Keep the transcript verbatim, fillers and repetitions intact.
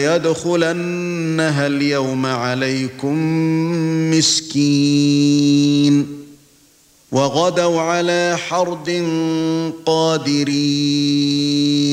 يدخلنها اليوم عليكم مسكين وغدوا على حرد قادرين